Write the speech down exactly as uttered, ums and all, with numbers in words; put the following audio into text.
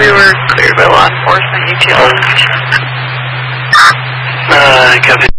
we were cleared by law enforcement, U T L. Uh, copy.